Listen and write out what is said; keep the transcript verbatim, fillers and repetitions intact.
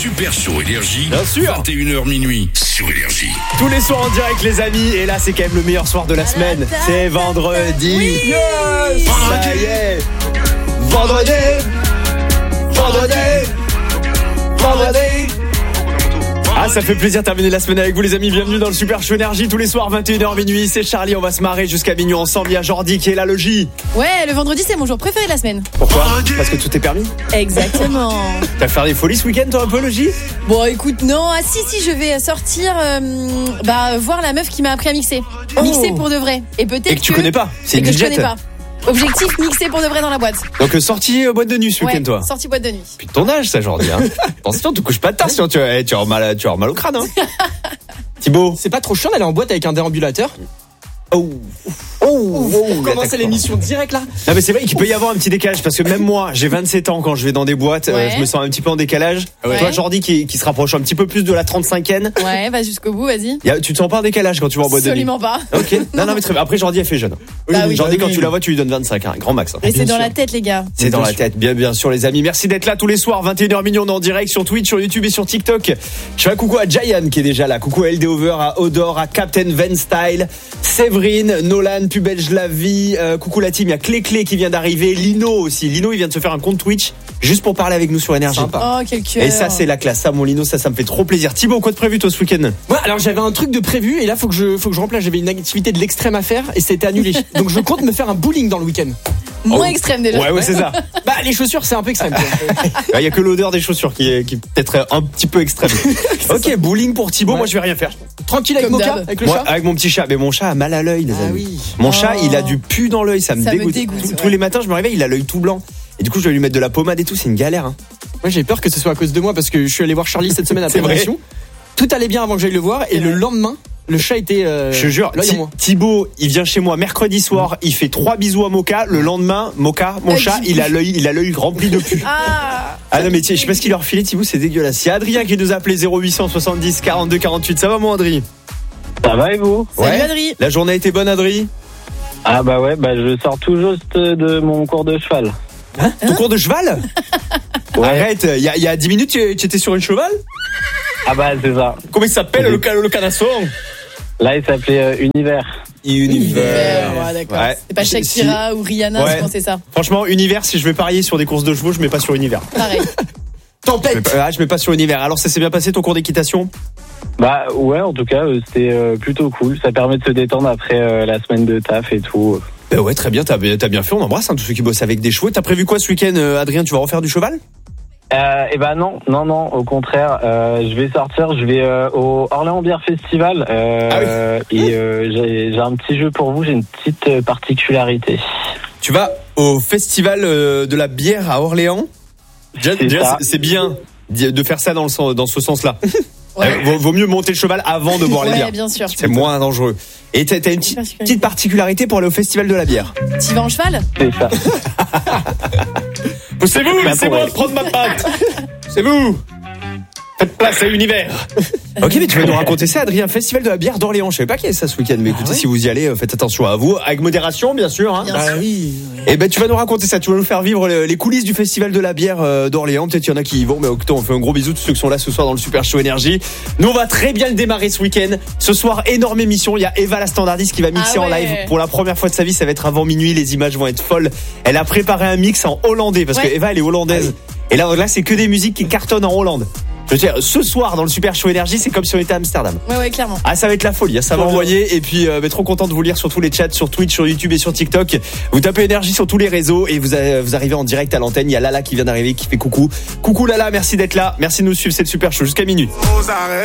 Super Show Énergie. Bien sûr. vingt et une heures minuit sur Énergie. Tous les soirs en direct les amis. Et là c'est quand même le meilleur soir de la semaine. C'est vendredi. Oui. Yes. Ça y est. Vendredi. Vendredi. Vendredi. Ah, ça fait plaisir de terminer la semaine avec vous les amis. Bienvenue dans le Super Show Énergie tous les soirs vingt et une heures minuit. C'est Charlie, on va se marrer jusqu'à minuit ensemble. Il y a Jordi qui est là, le J. Ouais, le vendredi c'est mon jour préféré de la semaine. Pourquoi ? Parce que tout est permis. Exactement. T'as fait des folies ce week-end toi un peu, le J ? Bon écoute, non, ah si si, je vais sortir euh, bah voir la meuf qui m'a appris à mixer. Oh. Mixer pour de vrai. Et peut-être Et que tu connais pas. C'est et une que je budget. connais pas. Objectif, mixer pour de vrai dans la boîte. Donc sortie euh, boîte de nuit ce week-end Ouais, toi. sortie boîte de nuit. Puis ton âge ça Jordi hein. Attention, tu couches pas de tard sinon tu vas tu vas avoir mal, tu vas avoir mal au crâne hein. Thibaut. C'est pas trop chiant d'aller en boîte avec un déambulateur? Oh. Oh, Pour commencer l'émission direct là. Non mais c'est vrai qu'il peut y avoir un petit décalage parce que même moi j'ai vingt-sept ans quand je vais dans des boîtes, Ouais. euh, je me sens un petit peu en décalage. Ouais. Toi Jordi qui, qui se rapproche un petit peu plus de la trente-cinquaine. Ouais, va jusqu'au bout, vas-y. Y a, tu te sens pas en décalage quand tu vas en boîte Absolument de pas. nuit? Ok. Non non mais très bien. Après Jordi elle fait jeune. Bah oui. Jordi Bah quand oui. tu la vois tu lui donnes vingt-cinq, hein, grand max. Hein. Mais c'est bien dans sûr. la tête les gars. C'est dans Bien la sûr. tête, bien bien sûr les amis. Merci d'être là tous les soirs, vingt et une heures minuit, on est en direct sur Twitch, sur YouTube et sur TikTok. Je fais un coucou à Giant qui est déjà là, coucou à L D Over, à Odor, à Captain Van Style, Séverine, Nolan, Pubelge la vie, euh, coucou la team, il y a Clé Clé qui vient d'arriver, Lino aussi. Lino il vient de se faire un compte Twitch juste pour parler avec nous sur Énergie. Sympa. Oh, quel cœur. Et ça c'est la classe, ça mon Lino, ça ça me fait trop plaisir. Thibaut, quoi de prévu toi ce week-end? Ouais, alors j'avais un truc de prévu et là faut que je faut que je remplace. J'avais une activité de l'extrême à faire et c'était annulé. Donc je compte me faire un bowling dans le week-end. Moins Oh. extrême déjà. Ouais ouais c'est ça. Bah les chaussures c'est un peu extrême. Il y a que l'odeur des chaussures qui est, qui est peut-être un petit peu extrême. Ok, bowling pour Thibaut, Ouais. moi je vais rien faire. Tranquille avec Comme Mocha, d'hab. avec le Moi, chat. avec mon petit chat, mais mon chat a mal à l'œil, les Ah amis. oui. Mon chat, Oh. il a du pu dans l'œil, ça me Ça me dégoûte. dégoûte, Tous- ouais. Tous les matins, je me réveille, il a l'œil tout blanc. Et du coup, je vais lui mettre de la pommade et tout, c'est une galère. Hein. Moi j'ai peur que ce soit à cause de moi parce que je suis allé voir Charlie cette semaine après C'est vrai. l'émission. Tout allait bien avant que j'aille le voir et le lendemain le chat était. Euh, Je te jure, l'œil en Thi- moins. Thibaut, il vient chez moi mercredi soir, il fait trois bisous à Mocha. Le lendemain, Mocha, mon Ah, chat, du il coup. a l'œil, il a l'œil rempli de pu. Ah. Ah non mais tiens, je sais pas ce qu'il leur filait Thibaut, c'est dégueulasse. Il y a Adrien qui nous a appelé zéro huit cent soixante-dix quarante-deux quarante-huit. Ça va mon Adrien? Ça va et vous? Salut Adri. La journée a été bonne Adrien? Ah bah ouais, bah je sors tout juste de mon cours de cheval. Hein Ton cours de cheval? Ouais. Arrête, il y a, il y a dix minutes tu, tu étais sur une cheval? Ah bah c'est ça. Comment il s'appelle le, ca- le canasson? Là il s'appelait euh, Univers. Univers. Ouais, d'accord. Ouais. C'est pas Shakira ou Rihanna, Ouais. je pensais ça. Franchement, Univers, si je vais parier sur des courses de chevaux, je mets pas sur Univers. Pareil. Je mets Tempête. pas, ah, je mets pas sur Univers. Alors ça s'est bien passé ton cours d'équitation? Bah ouais, en tout cas euh, c'était euh, plutôt cool. Ça permet de se détendre après euh, la semaine de taf et tout. Ben ouais, très bien, t'as, t'as bien fait. On embrasse hein, tous ceux qui bossent avec des chevaux. T'as prévu quoi ce week-end, euh, Adrien? Tu vas refaire du cheval? Euh, et bah non, non, non, au contraire, euh, je vais sortir, je vais euh, au Orléans Bière Festival euh, et euh, j'ai, j'ai un petit jeu pour vous, j'ai une petite euh, particularité. Tu vas au festival euh, de la bière à Orléans? Déjà, C'est déjà, ça. c'est, c'est bien de faire ça dans, le, sens- dans ce sens-là. Ouais. Euh, vaut, vaut mieux monter le cheval avant de boire la Ouais, bière. bien sûr. C'est moins dangereux. Et t'as, t'as une petite, petite particularité pour aller au festival de la bière. Tu vas en cheval? C'est ça. C'est vous, Bah, laissez-moi pour elle. prendre ma patte. C'est vous. Faites place à Univers. Ok, mais tu vas nous raconter ça, Adrien. Festival de la bière d'Orléans. Je savais pas qu'il y avait ça ce week-end, mais écoutez, ouais. si vous y allez, euh, faites attention à vous, avec modération, bien sûr. Hein. Bien Ah sûr. oui. Et ben, tu vas nous raconter ça. Tu vas nous faire vivre le- les coulisses du Festival de la bière euh, d'Orléans. Peut-être qu'il y en a qui y vont, mais au on fait un gros bisou à tous ceux qui sont là ce soir dans le Super Show Énergie. Nous, on va très bien le démarrer ce week-end. Ce soir, énorme émission. Il y a Eva la standardiste qui va mixer Ah en ouais. live pour la première fois de sa vie. Ça va être avant minuit. Les images vont être folles. Elle a préparé un mix en hollandais parce Ouais. que Eva, elle est hollandaise. Et là, là, c'est que des musiques qui cartonnent en Hollande. Je veux dire, ce soir dans le Super Show Énergie, c'est comme si on était à Amsterdam. Ouais, ouais, clairement. Ah, ça va être la folie, hein, ça va Trop bien. envoyer. Et puis, euh, bah, trop content de vous lire sur tous les chats, sur Twitch, sur YouTube et sur TikTok. Vous tapez Énergie sur tous les réseaux et vous, euh, vous arrivez en direct à l'antenne. Il y a Lala qui vient d'arriver, qui fait coucou. Coucou Lala, merci d'être là. Merci de nous suivre, c'est le Super Show jusqu'à minuit.